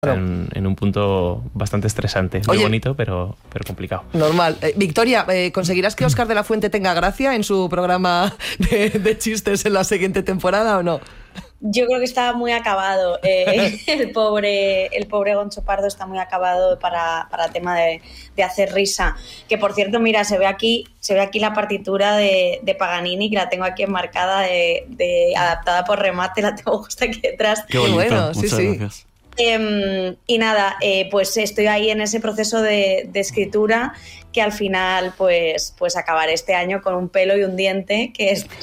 en un punto bastante estresante. Muy bonito, pero complicado. Normal. Victoria, ¿conseguirás que Óscar de la Fuente tenga gracia en su programa de chistes en la siguiente temporada o no? Yo creo que está muy acabado. El pobre Goncho Pardo está muy acabado para el tema de hacer risa. Que por cierto, mira, se ve aquí la partitura de Paganini, que la tengo aquí enmarcada, adaptada por Remate, la tengo justo aquí detrás. Qué bonito. Bueno, Muchas gracias. Y nada, pues estoy ahí en ese proceso de escritura, que al final pues acabaré este año con un pelo y un diente, que este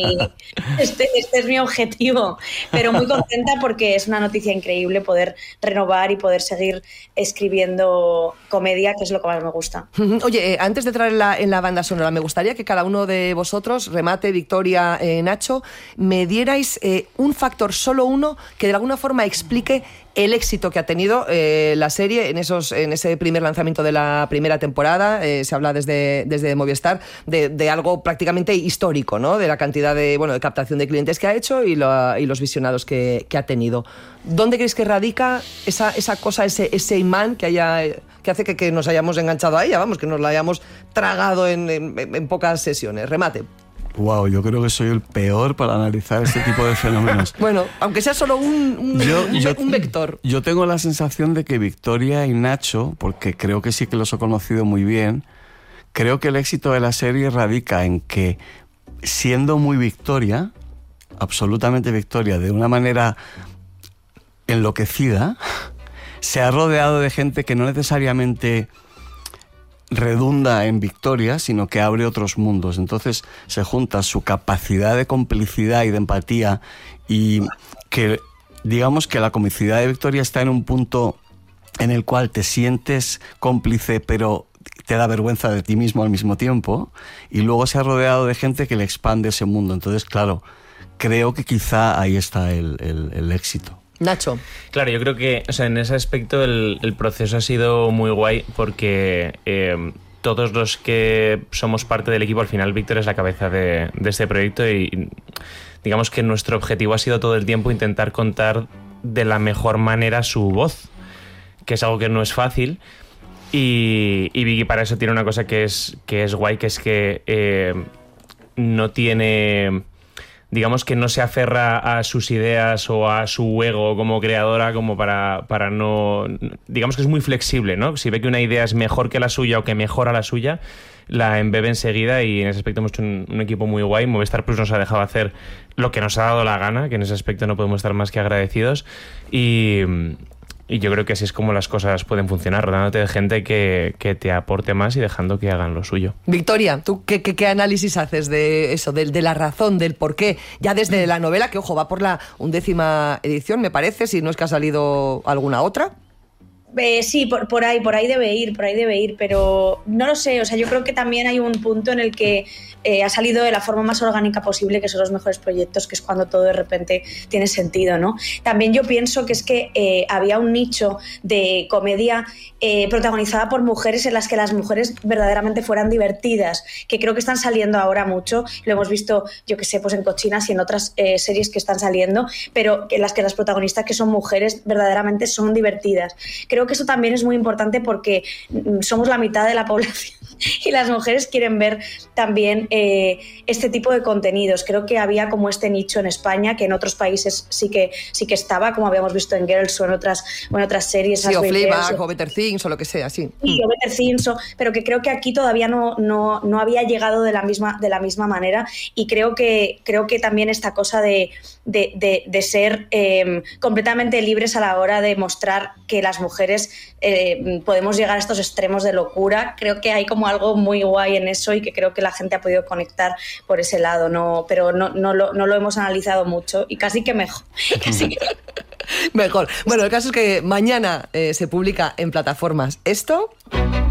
es mi objetivo, pero muy contenta porque es una noticia increíble poder renovar y poder seguir escribiendo comedia, que es lo que más me gusta. Oye, antes de entrar en la banda sonora, me gustaría que cada uno de vosotros, Remate, Victoria, Nacho, me dierais un factor, solo uno, que de alguna forma explique el éxito que ha tenido la serie en ese primer lanzamiento de la primera temporada. Se habla desde Movistar de algo prácticamente histórico, ¿no? De la cantidad de captación de clientes que ha hecho y los visionados que ha tenido. ¿Dónde creéis que radica esa cosa, ese imán que hace que nos hayamos enganchado a ella? Vamos, que nos la hayamos tragado en pocas sesiones. Remate. Wow, yo creo que soy el peor para analizar este tipo de fenómenos. Bueno, aunque sea solo un vector. Yo tengo la sensación de que Victoria y Nacho, porque creo que sí que los he conocido muy bien, creo que el éxito de la serie radica en que, siendo muy Victoria, absolutamente Victoria, de una manera enloquecida, se ha rodeado de gente que no necesariamente redunda en victoria, sino que abre otros mundos. Entonces se junta su capacidad de complicidad y de empatía, y que digamos que la comicidad de Victoria está en un punto en el cual te sientes cómplice, pero te da vergüenza de ti mismo al mismo tiempo, y luego se ha rodeado de gente que le expande ese mundo. Entonces, claro, creo que quizá ahí está el éxito. Nacho. Claro, yo creo que en ese aspecto el proceso ha sido muy guay, porque todos los que somos parte del equipo, al final Víctor es la cabeza de este proyecto, y digamos que nuestro objetivo ha sido todo el tiempo intentar contar de la mejor manera su voz, que es algo que no es fácil, y Vicky para eso tiene una cosa que es guay, que es que no tiene... digamos que no se aferra a sus ideas o a su ego como creadora, como para no... digamos que es muy flexible, ¿no? Si ve que una idea es mejor que la suya o que mejora la suya, la embebe enseguida, y en ese aspecto hemos hecho un equipo muy guay. Movistar Plus nos ha dejado hacer lo que nos ha dado la gana, que en ese aspecto no podemos estar más que agradecidos, y yo creo que así es como las cosas pueden funcionar, rodeándote de gente que te aporte más y dejando que hagan lo suyo. Victoria, ¿tú qué análisis haces de eso, de la razón, del por qué? Ya desde la novela, que ojo, va por la 11ª edición, me parece, si no es que ha salido alguna otra. Sí, por ahí debe ir, pero no lo sé. O sea, yo creo que también hay un punto en el que ha salido de la forma más orgánica posible, que son los mejores proyectos, que es cuando todo de repente tiene sentido, ¿no? También yo pienso que es que había un nicho de comedia protagonizada por mujeres, en las que las mujeres verdaderamente fueran divertidas, que creo que están saliendo ahora mucho. Lo hemos visto, yo que sé, pues en Cochinas y en otras series que están saliendo, pero en las que las protagonistas, que son mujeres, verdaderamente son divertidas. Creo que eso también es muy importante, porque somos la mitad de la población y las mujeres quieren ver también este tipo de contenidos. Creo que había como este nicho en España, que en otros países sí que estaba, como habíamos visto en Girls o en otras series. Sí, o Fleabag, o Better Things, o lo que sea, sí. Sí, o Better Things, pero que creo que aquí todavía no había llegado de la misma manera, y creo que también esta cosa de ser completamente libres a la hora de mostrar que las mujeres podemos llegar a estos extremos de locura. Creo que hay como algo muy guay en eso, y que creo que la gente ha podido conectar por ese lado, pero no lo hemos analizado mucho, y casi que mejor. Mejor. Bueno, el caso es que mañana se publica en plataformas esto.